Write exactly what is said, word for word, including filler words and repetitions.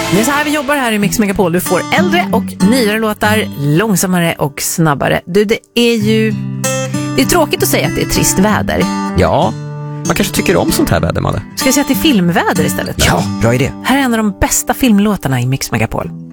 Det är så här vi jobbar här i Mix Megapol. Du får äldre och nyare låtar, långsammare och snabbare. Du, det är ju det är tråkigt att säga att det är trist väder. Ja, man kanske tycker om sånt här väder, Madde. Ska jag säga att det är filmväder istället? Då? Ja, bra idé. Här är en av de bästa filmlåtarna i Mix Megapol.